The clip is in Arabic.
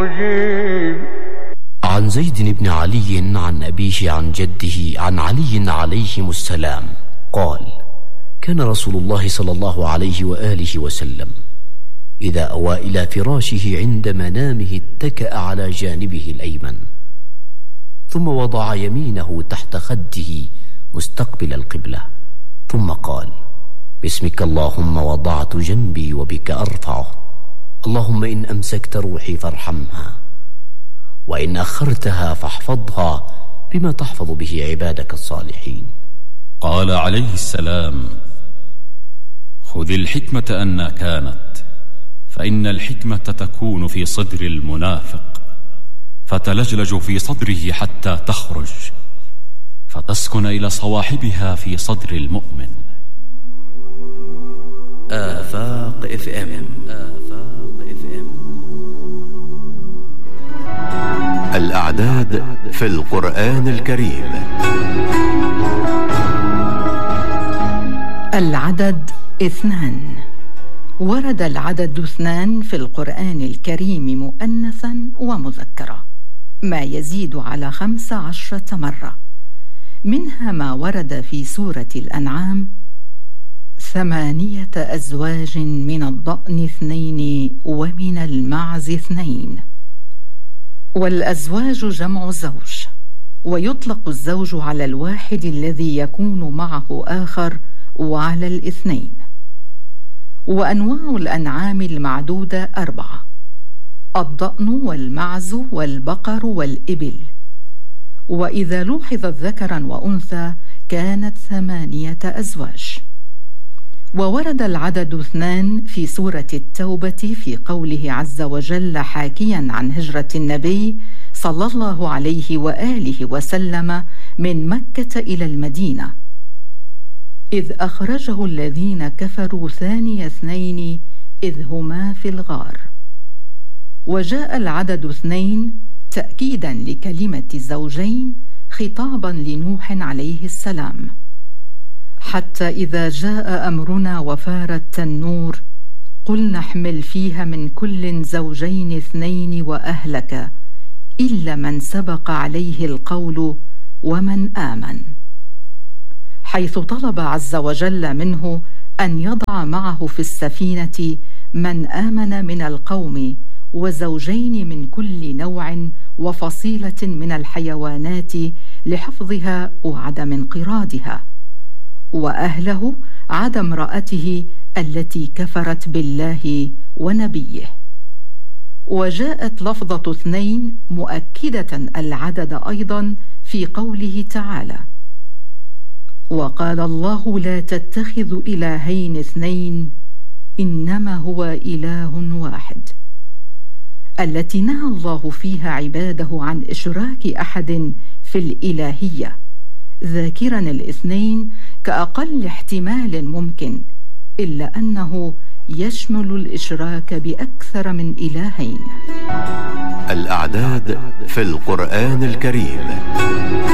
عن زيد بن علي عن أبيه عن جده عن علي عليهم السلام قال: كان رسول الله صلى الله عليه وآله وسلم إذا أوى إلى فراشه عند منامه اتكأ على جانبه الأيمن، ثم وضع يمينه تحت خده مستقبل القبلة، ثم قال: باسمك اللهم وضعت جنبي وبك أرفعه، اللهم إن أمسكت روحي فارحمها، وإن أخرتها فاحفظها بما تحفظ به عبادك الصالحين. قال عليه السلام: خذ الحكمة أن كانت، فإن الحكمة تكون في صدر المنافق فتلجلج في صدره حتى تخرج، فتسكن إلى صواحبها في صدر المؤمن. آفاق FM. الأعداد في القرآن الكريم. العدد 2. ورد العدد 2 في القرآن الكريم مؤنثا ومذكرا، ما يزيد على 15 مرة، منها ما ورد في سورة الأنعام: 8 أزواج من الضأن 2 ومن المعز 2. والأزواج جمع زوج، ويطلق الزوج على الواحد الذي يكون معه آخر وعلى الاثنين. وأنواع الأنعام المعدودة 4: الضأن والمعز والبقر والإبل، وإذا لوحظت ذكرا وأنثى كانت 8 أزواج. وورد العدد 2 في سورة التوبة في قوله عز وجل حاكيا عن هجرة النبي صلى الله عليه وآله وسلم من مكة إلى المدينة: إذ أخرجه الذين كفروا ثاني 2 إذ هما في الغار. وجاء العدد 2 تأكيدا لكلمة زوجين خطابا لنوح عليه السلام: حتى إذا جاء أمرنا وفار التنور قلنا احمل فيها من كل زوجين 2 وأهلك إلا من سبق عليه القول ومن آمن، حيث طلب عز وجل منه أن يضع معه في السفينة من آمن من القوم وزوجين من كل نوع وفصيلة من الحيوانات لحفظها وعدم انقراضها، وأهله عدا امرأته التي كفرت بالله ونبيه. وجاءت لفظة 2 مؤكدة العدد أيضا في قوله تعالى: وقال الله لا تتخذوا إلهين 2 إنما هو إله واحد، التي نهى الله فيها عباده عن إشراك أحد في الإلهية، ذاكرا الاثنين كأقل احتمال ممكن، إلا أنه يشمل الإشراك بأكثر من إلهين. الأعداد في القرآن الكريم.